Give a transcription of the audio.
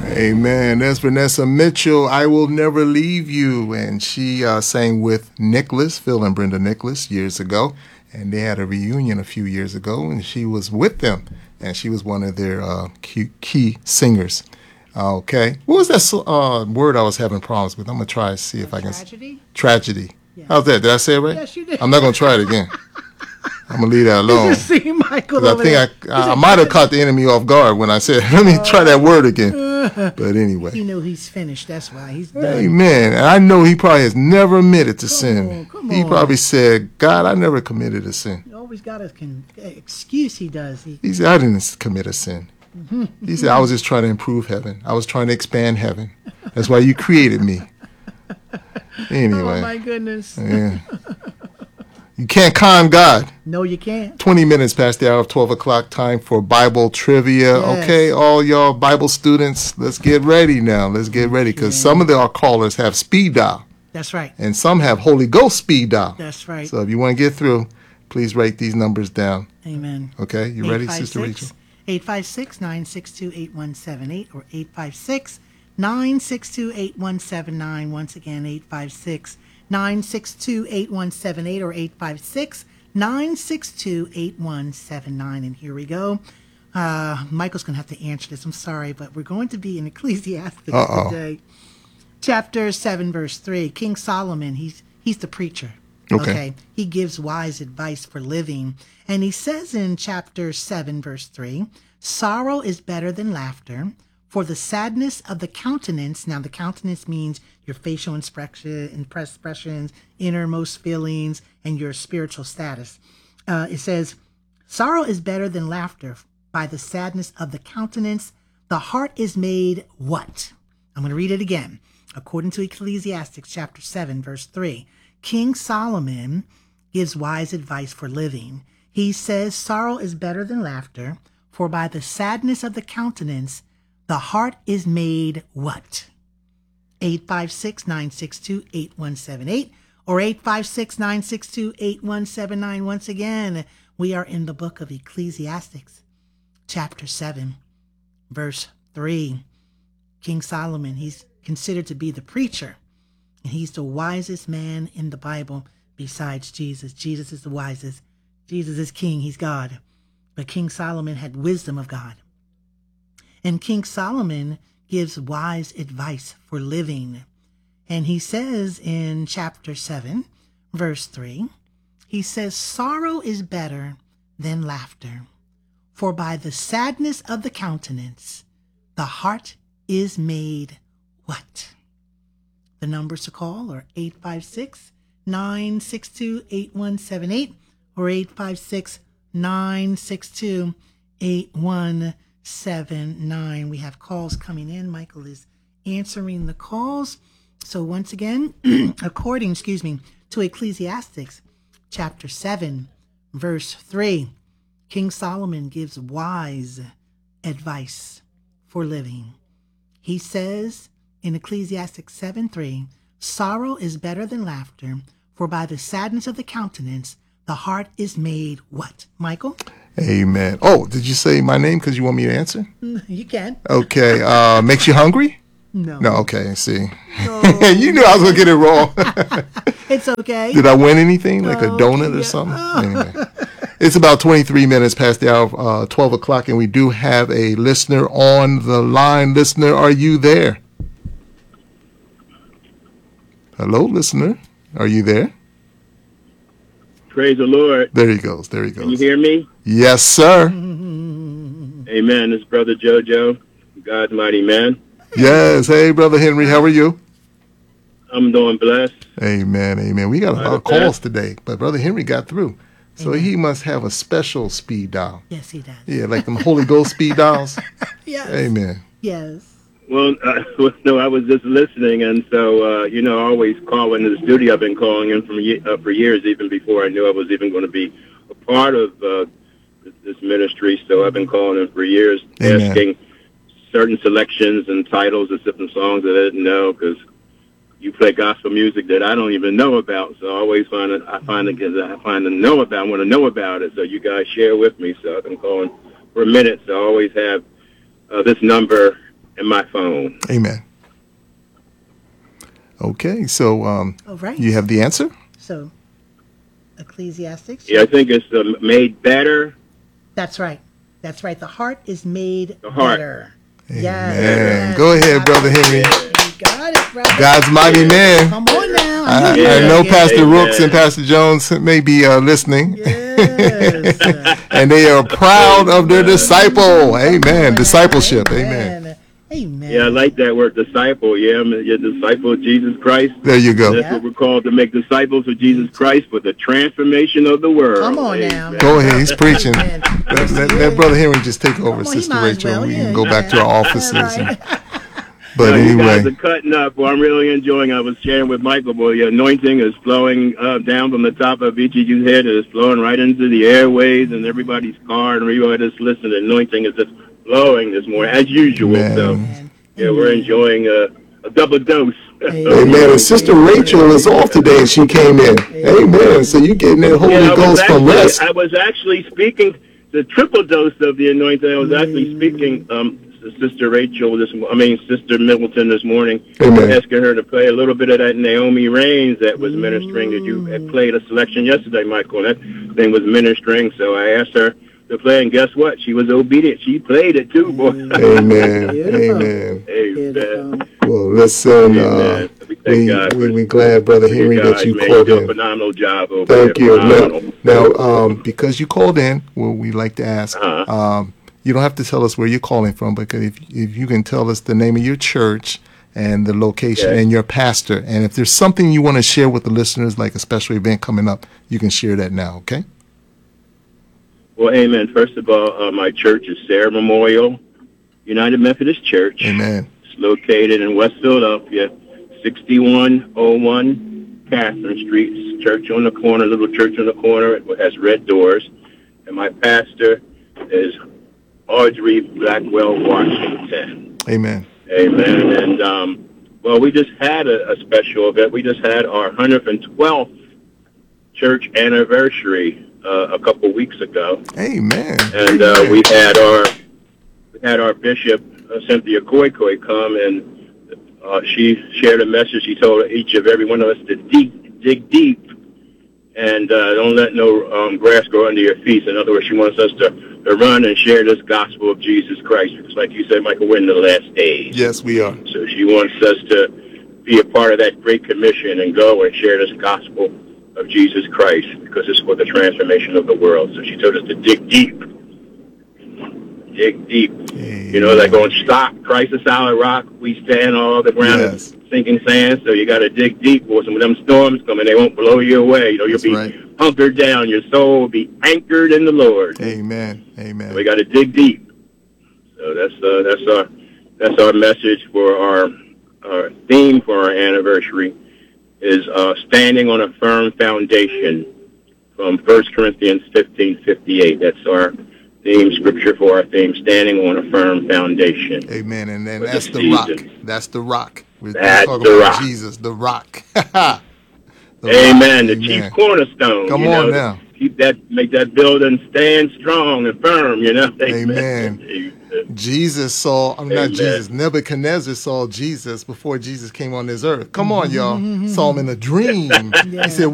Amen. That's Vanessa Mitchell, I Will Never Leave You. And she sang with Nicholas, Phil and Brenda Nicholas, years ago. And they had a reunion a few years ago, and she was with them. And she was one of their key singers. Okay. What was that word I was having problems with? I'm going to try to see if I can. Tragedy? Tragedy. Yes. How's that? Did I say it right? Yes, you did. I'm not going to try it again. I'm going to leave that alone. You see Michael over I think I might have caught the enemy off guard when I said, let me try that word again. But anyway. He knew he's finished. That's why he's done. Amen. And I know he probably has never admitted to sin. Come He on. probably said, God, I never committed a sin. He always got an excuse he does. He said, I didn't commit a sin. He said, I was just trying to improve heaven. I was trying to expand heaven. That's why you created me. Anyway. Oh, my goodness. Yeah. You can't con God. No, you can't. 20 minutes past the hour of 12 o'clock, time for Bible trivia. Yes. Okay, all y'all Bible students, let's get ready now. Let's get ready because some of our callers have speed dial. That's right. And some have Holy Ghost speed dial. That's right. So if you want to get through, please write these numbers down. Amen. Okay, you ready, Sister Rachel? 856-962-8178 or 856-962-8179. Once again, 856-962-8178 or 856-962-8179. And here we go. Michael's going to have to answer this. I'm sorry, but we're going to be in Ecclesiastes today. Chapter 7, verse 3. King Solomon, he's the preacher. Okay. He gives wise advice for living. And he says in chapter 7, verse 3, sorrow is better than laughter, for the sadness of the countenance. Now, the countenance means your facial expressions, innermost feelings, and your spiritual status. It says, sorrow is better than laughter. By the sadness of the countenance, the heart is made what? I'm going to read it again. According to Ecclesiastes chapter 7, verse 3, King Solomon gives wise advice for living. He says, sorrow is better than laughter, for by the sadness of the countenance, the heart is made what? 856-962-8178 or 856-962-8179. Once again, we are in the book of Ecclesiastes, chapter 7, verse 3. King Solomon, he's considered to be the preacher, and he's the wisest man in the Bible besides Jesus. Jesus is the wisest. Jesus is king. He's God. But King Solomon had wisdom of God. And King Solomon gives wise advice for living. And he says in chapter 7, verse 3, he says, sorrow is better than laughter, for by the sadness of the countenance, the heart is made what? The numbers to call are 856-962-8178 or 856-962-8179. We have calls coming in. Michael is answering the calls. So once again, according, to Ecclesiastes chapter 7, verse 3, King Solomon gives wise advice for living. He says in Ecclesiastes 7:3, sorrow is better than laughter, for by the sadness of the countenance, the heart is made what? Michael? Amen. Oh, did you say my name because you want me to answer? You can. Okay. Makes you hungry? No. No, okay, I see. No. You knew I was going to get it wrong. It's okay. Did I win anything, like a donut or something? Anyway. It's about 23 minutes past the hour of 12 o'clock, and we do have a listener on the line. Listener, are you there? Hello, listener. Are you there? Praise the Lord. There he goes. There he goes. Can you hear me? Yes, sir. Amen. It's Brother JoJo, God's mighty man. Yes. Hey, Brother Henry. How are you? I'm doing blessed. Amen. Amen. We got a lot of calls today, but Brother Henry got through. So he must have a special speed dial. Yes, he does. Yeah, like them Holy Ghost speed dials. Yes. Amen. Yes. Well, no, I was just listening, and so, I always call into the studio. I've been calling in for years, even before I knew I was even going to be a part of this ministry. So I've been calling in for years, asking certain selections and titles of different songs that I didn't know, because you play gospel music that I don't even know about. So I always want to know about it. So you guys share with me. So I've been calling for a minute. So I always have this number and my phone. Amen. Okay, so All right. you have the answer? So, Ecclesiastics. Yeah, I think it's made better. That's right. That's right. The heart is made The heart. better. Amen. Yes. Go ahead, Brother Henry. You got it, brother. God's mighty man. Come on now. I Yeah. know Pastor Amen. Rooks and Pastor Jones may be listening, Yes. and they are proud of their disciple. Amen. Discipleship. Amen. Amen. Yeah, I like that word, disciple. Yeah, you're a disciple of Jesus Christ. There you go. That's what we're called, to make disciples of Jesus Christ for the transformation of the world. Come on now. Amen. Go ahead. He's preaching. Amen. Let Brother Henry just take over, Come on, he Sister might as Rachel. well, We yeah, can go back to our offices. Right. But Now, you guys anyway, are cutting up. Well, I'm really enjoying. I was sharing with Michael. Boy, the anointing is flowing down from the top of each of you's head. It's flowing right into the airways and everybody's car, and everybody that's listening. The anointing is just flowing this morning, as usual. Amen. So, yeah, we're enjoying a double dose. amen. And Sister Rachel is off today, and she came in. Amen. So you getting that Holy Yeah, Ghost from rest. I was actually speaking the triple dose of the anointing. I was actually speaking to Sister Rachel Sister Middleton this morning, Amen. asking her to play a little bit of that Naomi Raines that was ministering, that you had played a selection yesterday, Michael. That thing was ministering, so I asked her to play, and guess what? She was obedient. She played it too, boy. Amen. Beautiful. Amen. Amen. Well, listen, Amen. We thank God for we glad, Brother you Henry, guys, that you man. called You do a in. phenomenal job over Thank there. you. Phenomenal. Now, because you called in, well, we like to ask. Uh-huh. You don't have to tell us where you're calling from, but if you can tell us the name of your church and the location Okay. and your pastor, and if there's something you want to share with the listeners, like a special event coming up, you can share that now. Okay. Well, amen. First of all, my church is Sarah Memorial United Methodist Church. Amen. It's located in West Philadelphia, 6101 Catherine Street. It's a church on the corner, little church on the corner. It has red doors. And my pastor is Audrey Blackwell Washington. Amen. Amen. And, well, we just had a special event. We just had our 112th church anniversary a couple weeks ago. Amen. And we had our bishop, Cynthia Koikoi, come, and she shared a message. She told every one of us to dig deep, and don't let no grass grow under your feet. In other words, she wants us to run and share this gospel of Jesus Christ. Because like you said, Michael, we're in the last days. Yes, we are. So she wants us to be a part of that great commission and go and share this gospel of Jesus Christ, because it's for the transformation of the world. So she told us to dig deep. Dig deep. You know, they're going, stop, Christ a solid rock, we stand, all the ground Yes. is sinking sand. So you got to dig deep, or some of them storms coming, they won't blow you away. You know, you'll That's be right. hunkered down. Your soul will be anchored in the Lord. Amen. Amen. We got to dig deep. So that's our message for our theme for our anniversary is standing on a firm foundation from 1 Corinthians 15:58. That's our theme scripture for our theme, standing on a firm foundation. Amen. And then For that's this the rock. season. That's the rock. We're That's talking the about rock. Jesus, the rock. The Amen. rock. The chief cornerstone. Come you on know, now. Make that building stand strong and firm, you know. Amen. Jesus saw, not Amen. Jesus, Nebuchadnezzar saw Jesus before Jesus came on this earth. Come on, y'all. Saw him in a dream. He said,